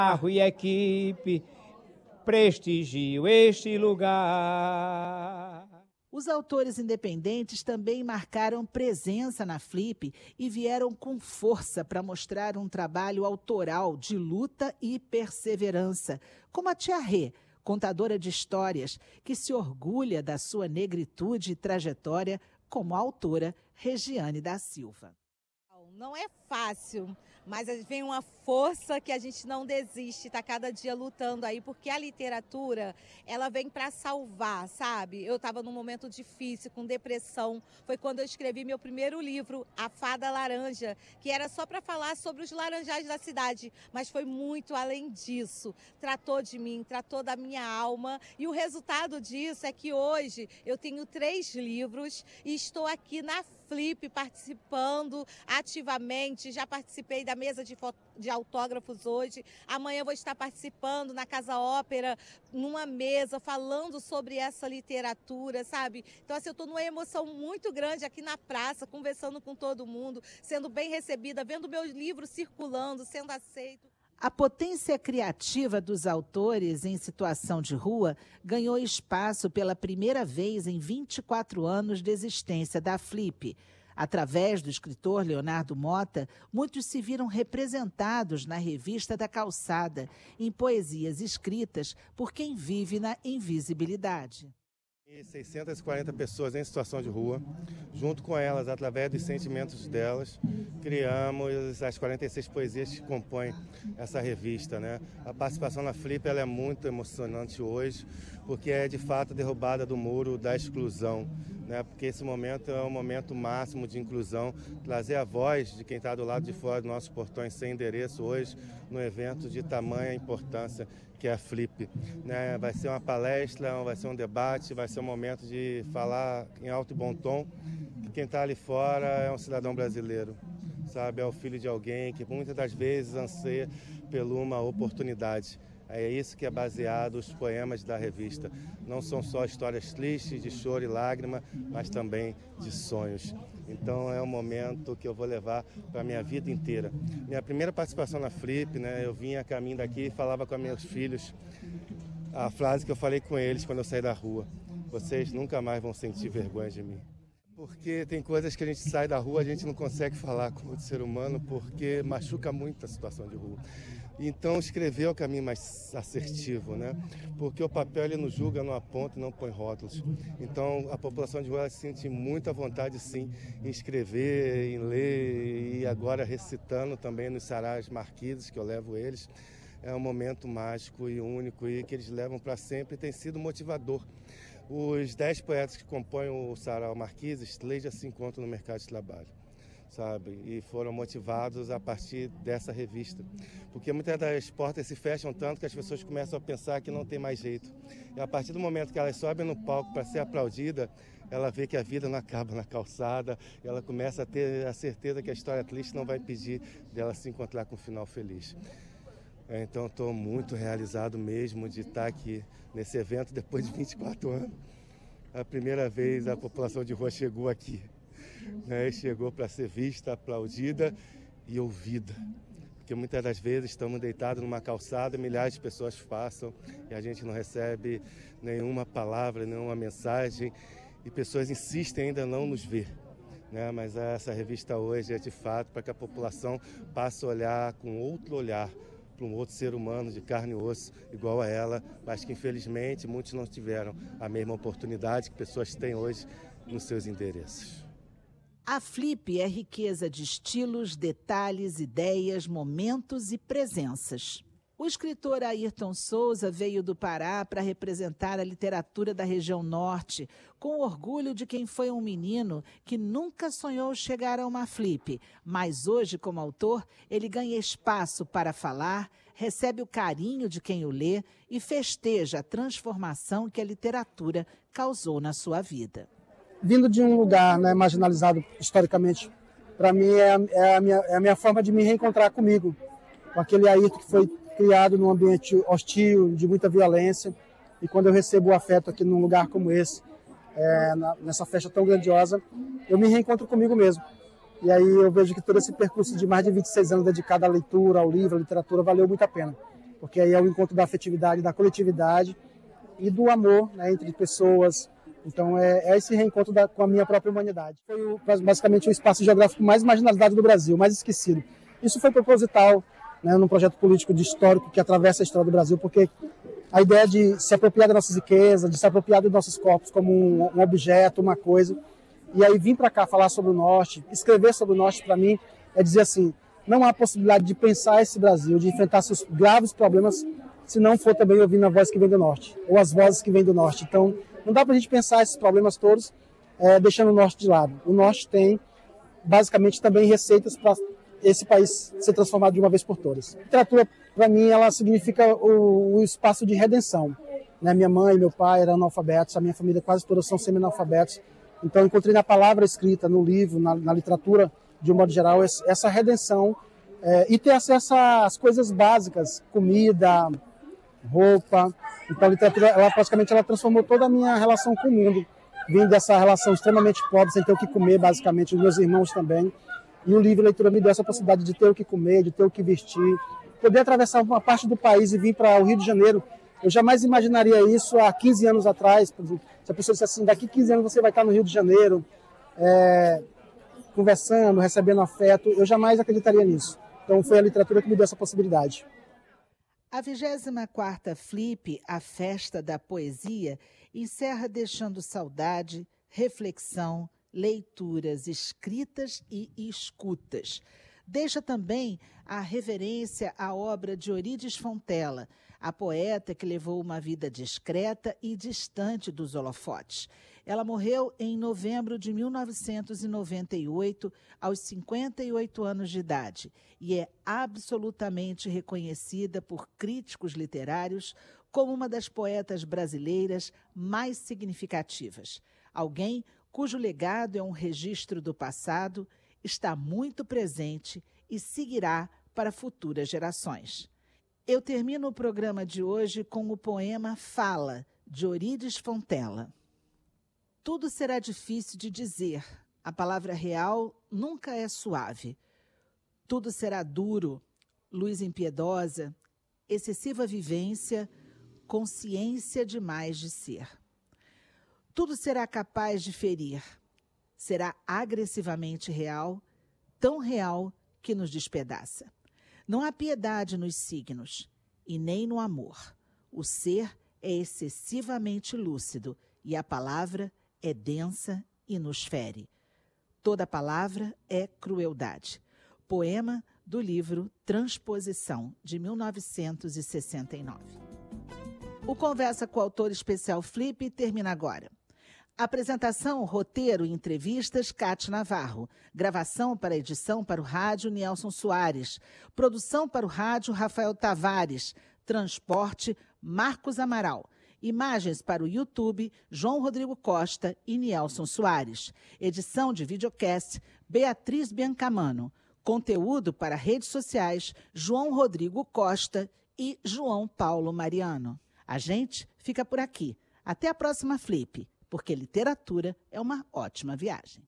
E equipe, prestigio este lugar. Os autores independentes também marcaram presença na Flip e vieram com força para mostrar um trabalho autoral de luta e perseverança, como a Tia Rê, contadora de histórias, que se orgulha da sua negritude e trajetória como a autora Regiane da Silva. Não é fácil, mas vem uma força que a gente não desiste, está cada dia lutando aí, porque a literatura, ela vem para salvar, sabe? Eu estava num momento difícil, com depressão, foi quando eu escrevi meu primeiro livro, A Fada Laranja, que era só para falar sobre os laranjais da cidade, mas foi muito além disso. Tratou de mim, tratou da minha alma, e o resultado disso é que hoje eu tenho 3 livros e estou aqui na Flip participando ativamente, já participei da mesa de autógrafos hoje, amanhã vou estar participando na Casa Ópera, numa mesa, falando sobre essa literatura, sabe? Então, assim, eu estou numa emoção muito grande aqui na praça, conversando com todo mundo, sendo bem recebida, vendo meus livros circulando, sendo aceito. A potência criativa dos autores em situação de rua ganhou espaço pela primeira vez em 24 anos de existência da Flip. Através do escritor Leonardo Mota, muitos se viram representados na Revista da Calçada, em poesias escritas por quem vive na invisibilidade. 640 pessoas em situação de rua, junto com elas, através dos sentimentos delas, criamos as 46 poesias que compõem essa revista, né? A participação na Flip ela é muito emocionante hoje, porque é de fato a derrubada do muro da exclusão, né? Porque esse momento é um momento máximo de inclusão, trazer a voz de quem está do lado de fora dos nossos portões sem endereço hoje, num evento de tamanha importância que é a Flip, né? Vai ser uma palestra, vai ser um debate, vai ser um momento de falar em alto e bom tom que quem está ali fora é um cidadão brasileiro, sabe? É o filho de alguém que muitas das vezes anseia por uma oportunidade. É isso que é baseado os poemas da revista. Não são só histórias tristes, de choro e lágrima, mas também de sonhos. Então é um momento que eu vou levar para a minha vida inteira. Minha primeira participação na Flip, né, eu vinha a caminho daqui e falava com meus filhos a frase que eu falei com eles quando eu saí da rua: vocês nunca mais vão sentir vergonha de mim. Porque tem coisas que a gente sai da rua, a gente não consegue falar com outro ser humano porque machuca muito a situação de rua. Então, escrever é o caminho mais assertivo, né? Porque o papel ele não julga, não aponta, não põe rótulos. Então, a população de rua se sente muita vontade, sim, em escrever, em ler e agora recitando também nos sarás marquises, que eu levo eles. É um momento mágico e único e que eles levam para sempre e tem sido motivador. Os 10 poetas que compõem o Sarau Marquises, 3 já se encontram no mercado de trabalho, sabe? E foram motivados a partir dessa revista. Porque muitas das portas se fecham tanto que as pessoas começam a pensar que não tem mais jeito. E a partir do momento que elas sobem no palco para ser aplaudida, ela vê que a vida não acaba na calçada, e ela começa a ter a certeza que a história triste não vai impedir dela se encontrar com um final feliz. Então, estou muito realizado mesmo de estar aqui nesse evento depois de 24 anos. A primeira vez a população de rua chegou aqui, né? Chegou para ser vista, aplaudida e ouvida. Porque muitas das vezes estamos deitados numa calçada, milhares de pessoas passam e a gente não recebe nenhuma palavra, nenhuma mensagem e pessoas insistem ainda não nos ver. Né? Mas essa revista hoje é de fato para que a população passe a olhar com outro olhar, para um outro ser humano de carne e osso igual a ela, mas que infelizmente muitos não tiveram a mesma oportunidade que pessoas têm hoje nos seus endereços. A Flip é riqueza de estilos, detalhes, ideias, momentos e presenças. O escritor Ayrton Souza veio do Pará para representar a literatura da região norte, com o orgulho de quem foi um menino que nunca sonhou chegar a uma Flip, mas hoje, como autor, ele ganha espaço para falar, recebe o carinho de quem o lê e festeja a transformação que a literatura causou na sua vida. Vindo de um lugar, né, marginalizado historicamente, para mim é a minha forma de me reencontrar comigo, com aquele Ayrton que foi criado num ambiente hostil, de muita violência, e quando eu recebo o afeto aqui num lugar como esse, nessa festa tão grandiosa, eu me reencontro comigo mesmo. E aí eu vejo que todo esse percurso de mais de 26 anos dedicado à leitura, ao livro, à literatura, valeu muito a pena. porque aí é o encontro da afetividade, da coletividade e do amor, né, entre pessoas. Então é esse reencontro com a minha própria humanidade. Foi basicamente o espaço geográfico mais marginalizado do Brasil, mais esquecido. Isso foi proposital, né, num projeto político de histórico que atravessa a história do Brasil, porque a ideia de se apropriar das nossas riquezas, de se apropriar dos nossos corpos como um objeto, uma coisa, e aí vir para cá falar sobre o Norte, escrever sobre o Norte, para mim, é dizer assim, não há possibilidade de pensar esse Brasil, de enfrentar seus graves problemas, se não for também ouvindo a voz que vem do Norte, ou as vozes que vêm do Norte. Então, não dá para a gente pensar esses problemas todos deixando o Norte de lado. O Norte tem, basicamente, também receitas para esse país ser transformado de uma vez por todas. A literatura, para mim, ela significa o espaço de redenção. Né? Minha mãe e meu pai eram analfabetos, a minha família quase toda são semi-analfabetos. Então, eu encontrei na palavra escrita, no livro, na literatura, de um modo geral, essa redenção e ter acesso às coisas básicas, comida, roupa. Então, a literatura, ela transformou toda a minha relação com o mundo. Vim dessa relação extremamente pobre, sem ter o que comer, basicamente, os meus irmãos também. E o livro, a leitura, me deu essa possibilidade de ter o que comer, de ter o que vestir, poder atravessar uma parte do país e vir para o Rio de Janeiro. Eu jamais imaginaria isso há 15 anos atrás. Se a pessoa disse assim, daqui 15 anos você vai estar no Rio de Janeiro, conversando, recebendo afeto, eu jamais acreditaria nisso. Então foi a literatura que me deu essa possibilidade. A 24ª Flip, a Festa da Poesia, encerra deixando saudade, reflexão, leituras escritas e escutas. Deixa também a reverência à obra de Eurídice Fontella, a poeta que levou uma vida discreta e distante dos holofotes. Ela morreu em novembro de 1998, aos 58 anos de idade, e é absolutamente reconhecida por críticos literários como uma das poetas brasileiras mais significativas. Alguém cujo legado é um registro do passado, está muito presente e seguirá para futuras gerações. Eu termino o programa de hoje com o poema Fala, de Eurídice Fontella. Tudo será difícil de dizer, a palavra real nunca é suave. Tudo será duro, luz impiedosa, excessiva vivência, consciência demais de ser. Tudo será capaz de ferir, será agressivamente real, tão real que nos despedaça. Não há piedade nos signos e nem no amor. O ser é excessivamente lúcido e a palavra é densa e nos fere. Toda palavra é crueldade. Poema do livro Transposição, de 1969. O Conversa com o Autor Especial Flip termina agora. Apresentação, roteiro e entrevistas, Cátia Navarro. Gravação para edição para o rádio, Nielson Soares. Produção para o rádio, Rafael Tavares. Transporte, Marcos Amaral. Imagens para o YouTube, João Rodrigo Costa e Nielson Soares. Edição de videocast, Beatriz Biancamano. Conteúdo para redes sociais, João Rodrigo Costa e João Paulo Mariano. A gente fica por aqui. Até a próxima Flip, porque literatura é uma ótima viagem.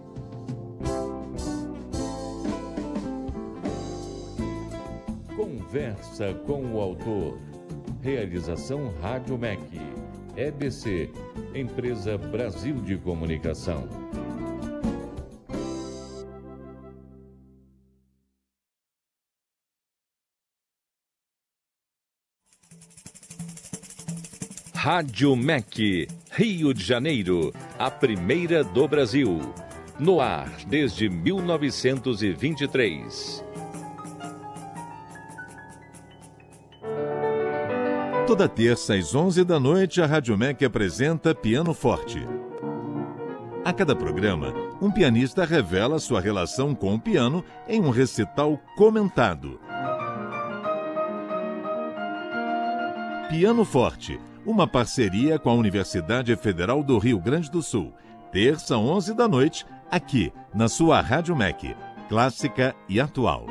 Conversa com o autor. Realização Rádio MEC. EBC, Empresa Brasil de Comunicação. Rádio MEC, Rio de Janeiro, a primeira do Brasil. No ar desde 1923. Toda terça às 11 da noite, a Rádio MEC apresenta Piano Forte. A cada programa, um pianista revela sua relação com o piano em um recital comentado. Piano Forte, uma parceria com a Universidade Federal do Rio Grande do Sul. Terça, 11 da noite, aqui na sua Rádio MEC, clássica e atual.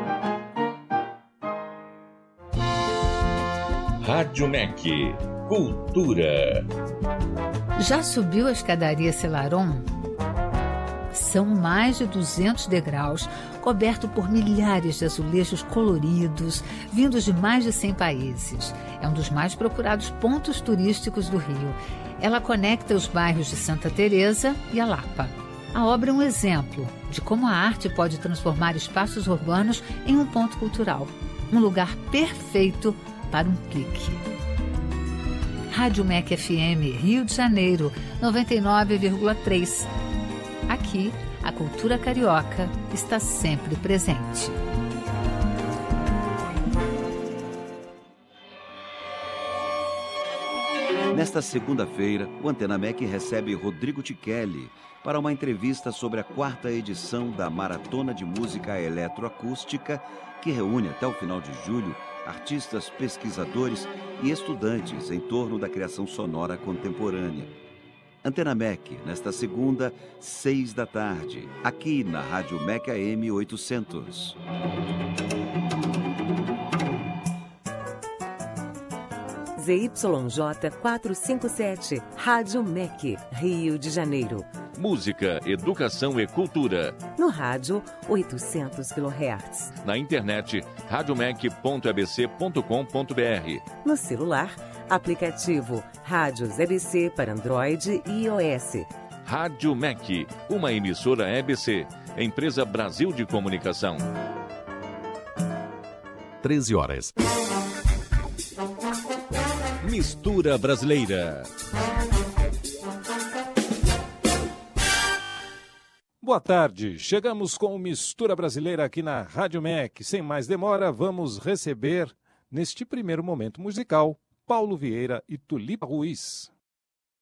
Rádio MEC, Cultura. Já subiu a escadaria Celaron? São mais de 200 degraus, coberto por milhares de azulejos coloridos, vindos de mais de 100 países. É um dos mais procurados pontos turísticos do Rio. Ela conecta os bairros de Santa Teresa e a Lapa. A obra é um exemplo de como a arte pode transformar espaços urbanos em um ponto cultural. Um lugar perfeito para um clique. Rádio MEC FM, Rio de Janeiro, 99,3. Aqui, a cultura carioca está sempre presente. Nesta segunda-feira, o Antena MEC recebe Rodrigo Tichelli para uma entrevista sobre a 4ª edição da Maratona de Música Eletroacústica, que reúne até o final de julho artistas, pesquisadores e estudantes em torno da criação sonora contemporânea. Antena MEC, nesta segunda, 6 da tarde, aqui na Rádio MEC AM 800. ZYJ 457, Rádio MEC, Rio de Janeiro. Música, educação e cultura. No rádio, 800 kHz. Na internet, radiomec.abc.com.br. No celular, aplicativo Rádios EBC para Android e iOS. Rádio MEC, uma emissora EBC, empresa Brasil de Comunicação. 13 horas. Mistura Brasileira. Boa tarde, chegamos com Mistura Brasileira aqui na Rádio MEC. Sem mais demora, vamos receber, neste primeiro momento musical, Paulo Vieira e Tulipa Ruiz.